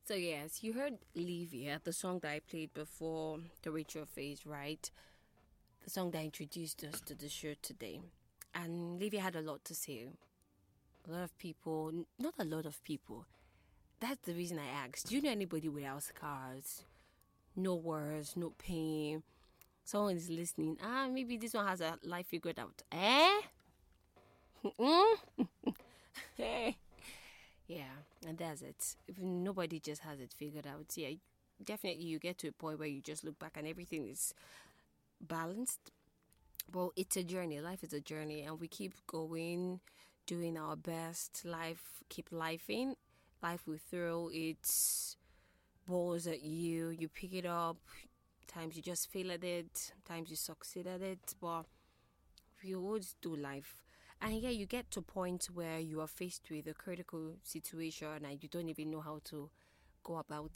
So yes, you heard Livia, the song that I played before the Rachel phase, right? The song that introduced us to the show today. And Livia had a lot to say. A lot of people, not a lot of people. That's the reason I asked. Do you know anybody without scars? No words, no pain. Someone is listening. Maybe this one has a life figured out. Eh? Hey. Yeah, and that's it. If nobody just has it figured out, yeah, definitely you get to a point where you just look back and everything is balanced. But it's a journey. Life is a journey, and we keep going, doing our best. Life keep lifing. Life will throw its balls at you. You pick it up. Times you just fail at it. Times you succeed at it. But you always do life. And yeah, you get to a point where you are faced with a critical situation and you don't even know how to go about